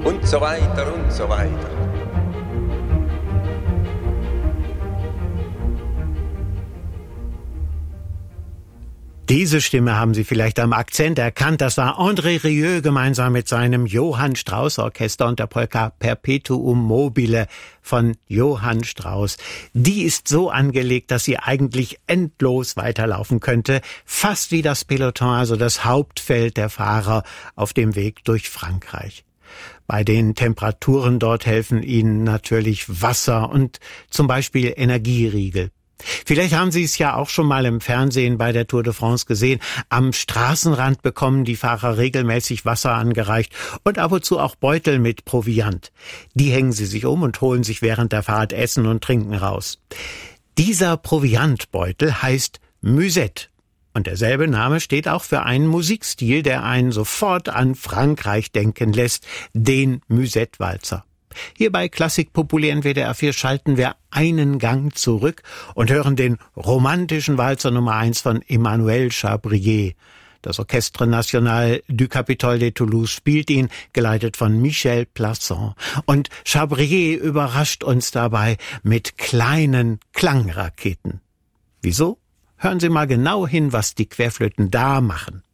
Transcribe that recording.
und so weiter und so weiter. Diese Stimme haben Sie vielleicht am Akzent erkannt. Das war André Rieu gemeinsam mit seinem Johann Strauss Orchester und der Polka Perpetuum mobile von Johann Strauss. Die ist so angelegt, dass sie eigentlich endlos weiterlaufen könnte. Fast wie das Peloton, also das Hauptfeld der Fahrer auf dem Weg durch Frankreich. Bei den Temperaturen dort helfen ihnen natürlich Wasser und zum Beispiel Energieriegel. Vielleicht haben Sie es ja auch schon mal im Fernsehen bei der Tour de France gesehen. Am Straßenrand bekommen die Fahrer regelmäßig Wasser angereicht und ab und zu auch Beutel mit Proviant. Die hängen sie sich um und holen sich während der Fahrt Essen und Trinken raus. Dieser Proviantbeutel heißt Musette. Und derselbe Name steht auch für einen Musikstil, der einen sofort an Frankreich denken lässt, den Musette-Walzer. Hier bei Klassik Populär in WDR 4 schalten wir einen Gang zurück und hören den romantischen Walzer Nummer 1 von Emmanuel Chabrier. Das Orchestre National du Capitole de Toulouse spielt ihn, geleitet von Michel Plasson. Und Chabrier überrascht uns dabei mit kleinen Klangraketen. Wieso? Hören Sie mal genau hin, was die Querflöten da machen.